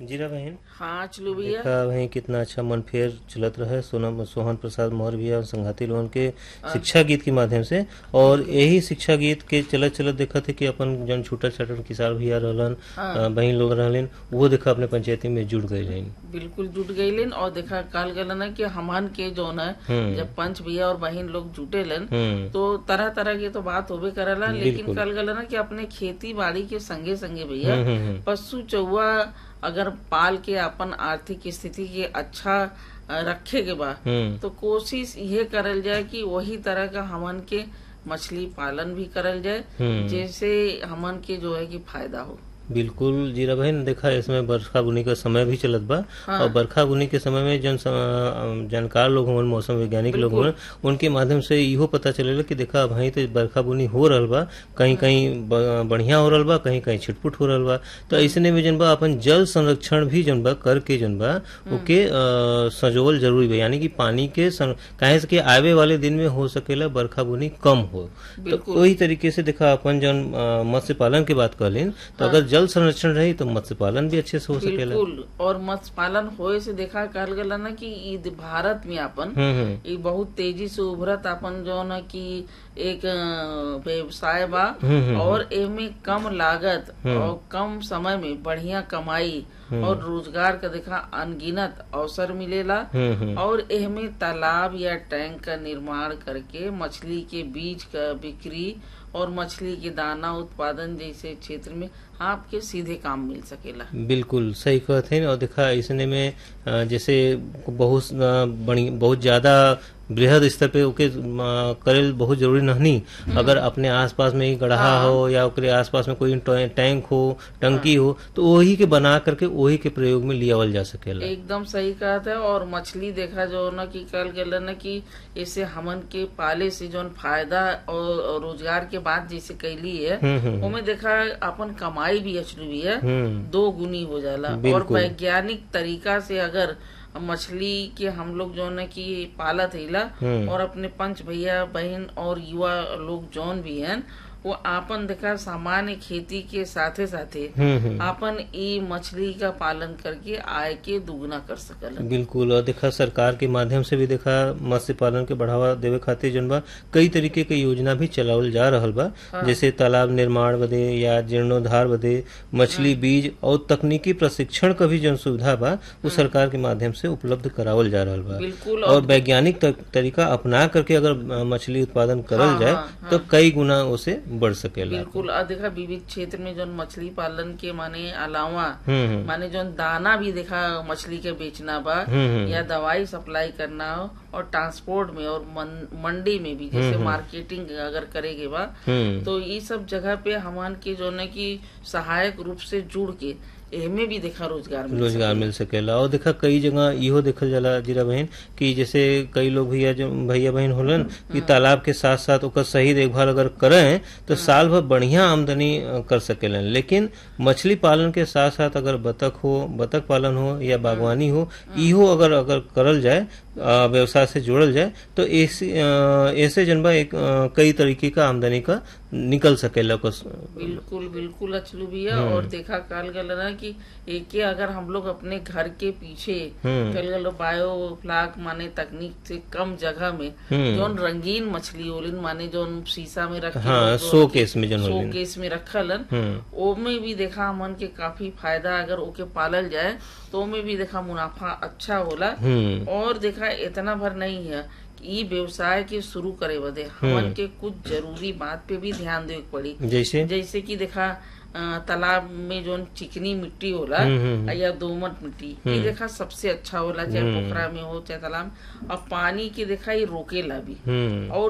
जीरा बहन, हाँ चलो भैया। देखा वही कितना अच्छा मन फेर चलत रहे सोहन प्रसाद मौर्य भैया और संघाती लोगन के शिक्षा गीत के माध्यम से। और यही शिक्षा गीत के चलत चलत देखा थे कि अपन जन छूटल छाटल किसान भैया रहलन, बहन लोग रहलन, वो देखा अपने पंचायती में जुड़ गए रहन। बिल्कुल जुट गईलन। और देखा काल गलन है कि हमन के जो है जब पंच भैया और बहन लोग जुटेलन तो तरह तरह की तो बात होबे करला, लेकिन कल गलन है कि अपने खेती बाड़ी के संगे संगे भैया पशु चौवा अगर पाल के अपन आर्थिक स्थिति के अच्छा रखे के बा तो कोशिश ये करल जाए कि वही तरह का हमन के मछली पालन भी करल जाए जैसे हमन के जो है कि फायदा हो। बिल्कुल जीरा बहन, देखा इसमें बरखा बुनी का समय भी चलत बा। और बरखा बुनी के समय में जानकार लोग हों, मौसम वैज्ञानिक लोग हों, उनके माध्यम से इहो पता चलेला कि देखा भाई तो बरखा बुनी हो रहल बा, कहीं कहीं बढ़िया हो रहल बा, कहीं कहीं छिटपुट हो रहल बा। तो ऐसने में जन बा अपन जल संरक्षण भी जन बा करके जन बा ओके सजोवल जरूरी बा, यानी कि पानी के काहे से कि आवे वाले दिन में हो सकेला बरखा बुनी कम हो। तो वही तरीके से देखा अपन जन मत्स्य पालन की बात कहलिन, तो अगर जल संरक्षण रही तो मत्स्य पालन भी अच्छे से हो सकेला। बिल्कुल। और मत्स्य पालन होए से देखा कहल गला ना कि भारत में अपन ये बहुत तेजी से उभरत अपन जो ना कि एक व्यवसाय बा और एमे कम लागत और कम समय में बढ़िया कमाई और रोजगार का देखा अनगिनत अवसर मिलेला। और एमे तालाब या टैंक का निर्माण करके मछली के बीज का बिक्री और मछली के दाना उत्पादन जैसे क्षेत्र में आपके सीधे काम मिल सकेला। बिल्कुल सही कहते हैं। और देखा इसने में जैसे बहुत ज्यादा बृहद स्तर पे ओके करेल बहुत जरूरी नहीं। अगर अपने आसपास में ही गढ़ा हो या ओकरे आसपास में कोई टैंक हो, टंकी हो, तो वही के बना करके वही के प्रयोग में लियावल जा सकेला। एकदम सही कहा था। और मछली देखा जो ना कि कल गल न कि इसे हमन के पाले से जो फायदा और रोजगार के बात जैसे कैली है उनमें देखा अपन कमाई भी अचलू है 2 गुनी हो जाला। और वैज्ञानिक तरीका से अगर मछली के हम लोग जो है कि पालत हिला और अपने पंच भैया बहन और युवा लोग जौन भी हैं वो आपन देखा सामान्य खेती के साथे साथे आपन ई मछली का पालन करके आय के दुगना कर सकल। बिल्कुल। और देखा सरकार के माध्यम से भी देखा मत्स्य पालन के बढ़ावा देवे खातिर जन बा कई तरीके के योजना भी चलावल जा रहल बा। जैसे तालाब निर्माण बदे या जीर्णोद्धार बदे मछली बीज और तकनीकी प्रशिक्षण का भी जन सुविधा बा वो सरकार के माध्यम से उपलब्ध करावल जा रहल बा। और वैज्ञानिक तरीका अपना करके अगर मछली उत्पादन करल जाए तो कई गुना उसे बढ़ सकेला। बिल्कुल। देखा विविध क्षेत्र में जो मछली पालन के माने अलावा माने जो दाना भी देखा मछली के बेचना बा या दवाई सप्लाई करना हो और ट्रांसपोर्ट में और मंडी में भी जैसे मार्केटिंग अगर करेगे बा तो ये सब जगह पे हमान के जो है कि सहायक रूप से जुड़ के एमे भी देखा रोजगार मिल सकेला। और देखा कई जगह इहो देखल जाला जीरा बहन कि जैसे कई लोग भैया बहन होलन कि तालाब के साथ साथ ओकर सही देखभाल अगर करें तो साल भर बढ़िया आमदनी कर सकेलन। लेकिन मछली पालन के साथ साथ अगर बतख पालन हो या बागवानी हो, इहो अगर करल जाए व्यवसाय से जोड़ल जाए तो ऐसे जनबा एक कई तरीके का आमदनी का निकल सकेला। बिल्कुल बिल्कुल अचलू भैया। और देखा काल गल ना कि एक अगर हम लोग अपने घर के पीछे कल गल बायोफ्लाक माने तकनीक से कम जगह में जोन रंगीन मछली होलिन माने जोन शीशा में रख शोकेस में रखलन ओमे भी देखा हमन के काफी फायदा अगर ओके पालल जाए तो ओमे भी देखा मुनाफा अच्छा होला। और देखा इतना भर नहीं है ई व्यवसाय के शुरू करे बदे हमन के कुछ जरूरी बात पे भी ध्यान देवे पड़ी। जैसे कि देखा तालाब में जो चिकनी मिट्टी होला या दोमट मिट्टी ये देखा सबसे अच्छा होला, चाहे पोखरा में हो चाहे तालाब। और पानी के देखा ये रोकेला भी। और